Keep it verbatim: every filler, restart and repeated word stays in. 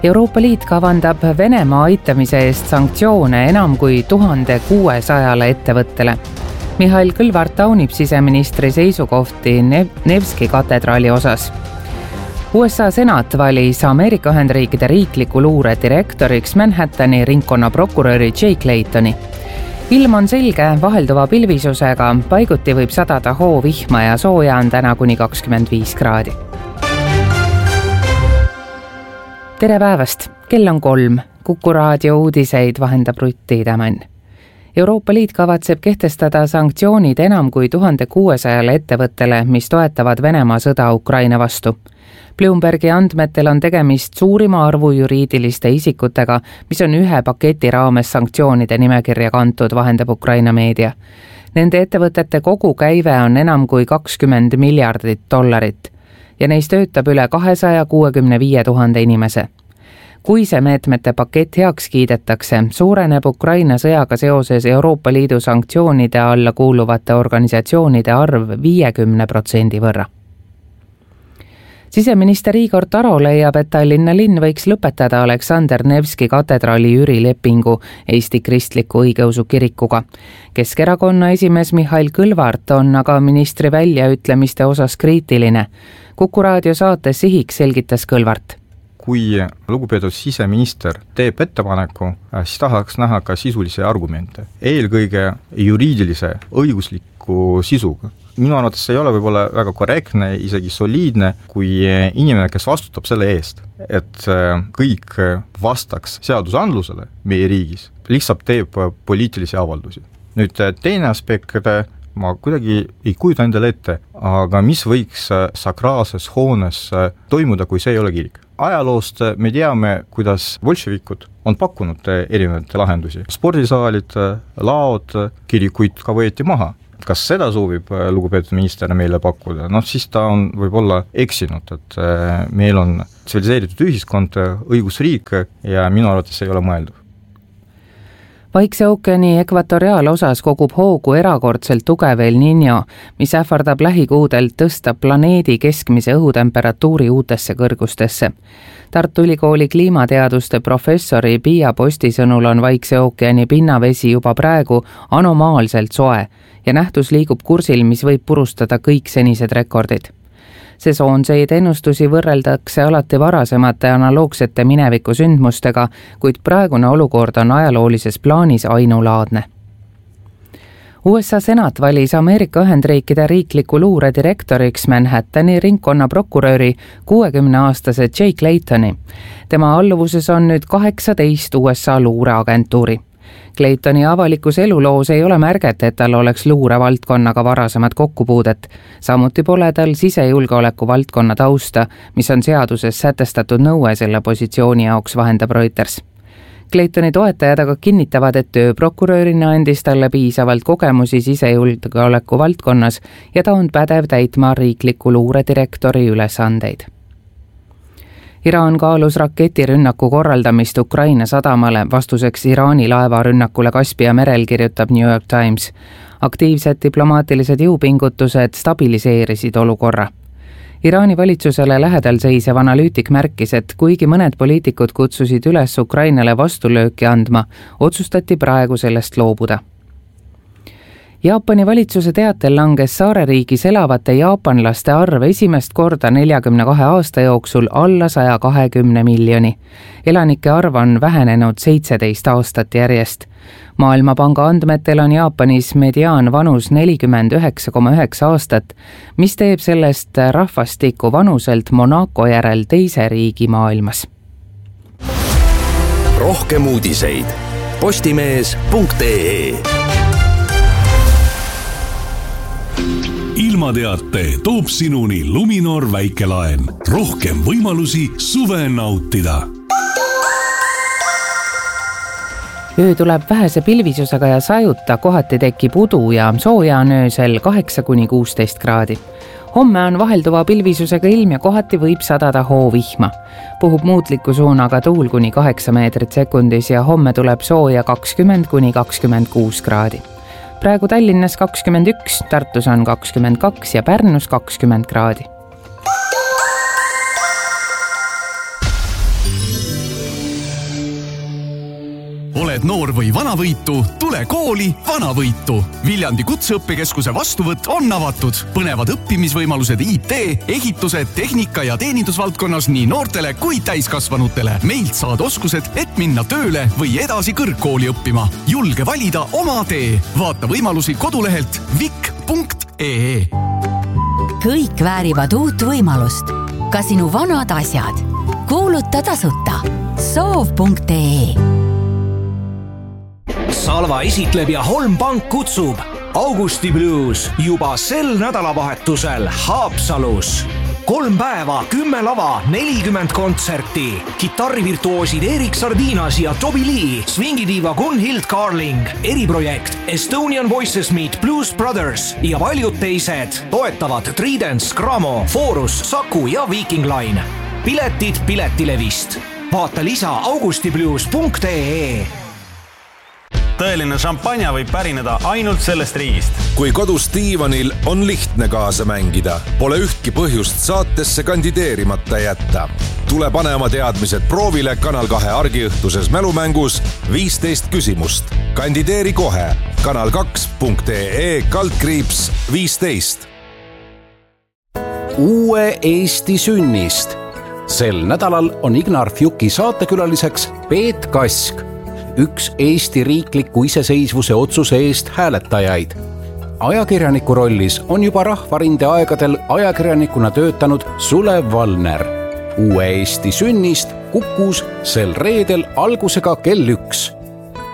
Euroopa Liit kavandab Venemaa aitamise eest sanktsioone enam kui tuhande kuuesajale ettevõttele. Mihhail Kõlvart taunib siseministri seisukohti Nevski katedraali osas. U S A senat valis Ameerika Ühendriikide riikliku luure direktoriks Manhattani ringkonnaprokuröri Jay Claytoni. Ilm on selge, vahelduva pilvisusega, paiguti võib sadada hoovihma ja sooja on täna kuni kakskümmend viis kraadi. Tere päevast, kell on kolm, Kuku raadio uudiseid vahendab Rutti Tämann. Euroopa Liit kavatseb kehtestada sanktsioonid enam kui tuhande kuuesajale ettevõttele, mis toetavad Venemaa sõda Ukraina vastu. Bloombergi andmetel on tegemist suurima arvu juriidiliste isikutega, mis on ühe paketi raames sanktsioonide nimekirja kantud, vahendab Ukraina meedia. Nende ettevõtete kogu käive on enam kui kakskümmend miljardit dollarit ja neis töötab üle kahesaja kuuekümne viie tuhande inimese. Kui see meetmete pakett heaks kiidetakse, suureneb Ukraina sõjaga seoses Euroopa Liidu sanktsioonide alla kuuluvate organisatsioonide arv viiekümne protsendi võrra. Siseminister Igor Taro leiab, et Tallinna linn võiks lõpetada Aleksander Nevski katedraali üürilepingu Eesti kristliku õigeusu kirikuga. Keskerakonna esimees Mihhail Kõlvart on aga ministri väljaütlemiste osas kriitiline. Kuku raadio saates Sihiks selgitas Kõlvart. Kui lugupeetud siseminister teeb ettepaneku, siis tahaks näha ka sisulisi argumente. Eelkõige juriidilise õigusliku sisuga. Minu arvates ei ole võib-olla väga korrektne, isegi soliidne, kui inimene, kes vastutab selle eest, et kõik vastaks seadusandlusele meie riigis, lihtsalt teeb poliitilisi avaldusi. Nüüd teine aspekt, ma kuidagi ei kujuta endale ette, aga mis võiks sakraalses hoones toimuda, kui see ei ole kirik. Ajaloost me teame, kuidas bolševikud on pakkunud erinevaid lahendusi. Spordisaalid, laod, kirikuid ka võeti maha. Kas seda soovib lugupeetud minister meile pakkuda? No siis ta on võib-olla eksinud, et meil on tsiviliseeritud ühiskond, õigusriik ja minu arvates ei ole mõeldav. Vaikse ookeani ekvatoriaalosas kogub hoogu erakordselt tugev El Niño, mis ähvardab lähikuudelt tõsta planeedi keskmise õhutemperatuuri uutesse kõrgustesse. Tartu Ülikooli kliimateaduste professori Pia Posti sõnul on Vaikse ookeani pinnavesi juba praegu anomaalselt soe ja nähtus liigub kursil, mis võib purustada kõik senised rekordid. Sesoonseid ennustusi võrreldakse alati varasemate analoogsete mineviku sündmustega, kuid praegune olukord on ajaloolises plaanis ainulaadne. U S A senat valis Ameerika Ühendriikide riikliku luure direktoriks Manhattani ringkonnaprokuröri kuuekümneaastase Jay Claytoni. Tema alluvuses on nüüd kaheksateist U S A luureagentuuri. Claytoni avalikus eluloos ei ole märget, et tal oleks luure valdkonnaga varasemad kokkupuudet. Samuti pole tal sisejulgeoleku valdkonna tausta, mis on seaduses sätestatud nõue selle positsiooni jaoks, vahendab Reuters. Claytoni toetajad aga kinnitavad, et tööprokurörina andis talle piisavalt kogemusi sisejulgeoleku valdkonnas ja ta on pädev täitma riikliku luuredirektori ülesandeid. Iraan kaalus raketirünnaku korraldamist Ukraina sadamale vastuseks Iraani laevarünnakule Kaspia merel, kirjutab New York Times. Aktiivsed diplomaatilised jõupingutused stabiliseerisid olukorra. Iraani valitsusele lähedal seisev analüütik märkis, et kuigi mõned poliitikud kutsusid üles Ukrainale vastulööki andma, otsustati praegu sellest loobuda. Jaapani valitsuse teatel langes saareriigis elavate jaapanlaste arv esimest korda neljakümne kahe aasta jooksul alla saja kahekümne miljoni. Elanike arv on vähenenud seitseteist aastat järjest. Maailmapanga andmetel on Jaapanis mediaan vanus nelikümmend üheksa koma üheksa aastat, mis teeb sellest rahvastiku vanuselt Monaco järel teise riigi maailmas. Rohkem uudiseid postimees punkt ee. Ilmateate toob sinuni Luminor väikelaen. Rohkem võimalusi suve nautida. Öö tuleb vähese pilvisusega ja sajuta, kohati tekib udu ja sooja on öösel kaheksa kuni kuusteist kraadi. Homme on vahelduva pilvisusega ilm ja kohati võib sadada hoovihma. Puhub muutliku suunaga tuul kuni kaheksa meetrit sekundis ja homme tuleb sooja kakskümmend kuni kakskümmend kuus kraadi. Praegu Tallinnas kakskümmend üks, Tartus on kakskümmend kaks ja Pärnus kakskümmend kraadi. oled noor või vanavõitu, tule kooli Vanavõitu. Viljandi Kutseõppekeskuse vastuvõtt on avatud. Põnevad õppimisvõimalused I T, ehitused, tehnika ja teenindusvaldkonnas nii noortele kui täiskasvanutele. Meilt saad oskused, et minna tööle või edasi kõrgkooli õppima. Julge valida oma tee. Vaata võimalusi kodulehelt vik punkt ee. Kõik väärivad uut võimalust. Ka sinu vanad asjad. Kuuluta tasuta. soov punkt ee. Salva esitleb ja Holm Pank kutsub Augusti Blues juba sel nädalavahetusel Haapsalus. Kolm päeva, kümme lava, nelikümmend kontserti. Kitarrivirtuoosid Erik Sardinas ja Toby Lee, swingidiiva Gunhild Carling, eriprojekt Estonian Voices Meet Blues Brothers ja paljud teised toetavad Tridents, Gramo, Forus, Saku ja Viking Line. Piletid Piletilevist. Vaata lisa augustiblues punkt ee. Tõeline šampanja võib pärineda ainult sellest riigist. Kui kodus diivanil on lihtne kaasa mängida, pole ühtki põhjust saatesse kandideerimata jätta. Tule pane oma teadmised proovile Kanal kahe argiõhtuses mälumängus viisteist küsimust. Kandideeri kohe kanal kaks punkt ee kaldkriips viisteist. Uue Eesti sünnist. Sel nädalal on Ignar Fjuki saatekülaliseks Peet Kask, üks Eesti riikliku iseseisvuse otsuse eest hääletajaid. Ajakirjaniku rollis on juba Rahvarinde aegadel ajakirjanikuna töötanud Sulev Valner. Uue Eesti sünnist Kukus sel reedel algusega kell üks.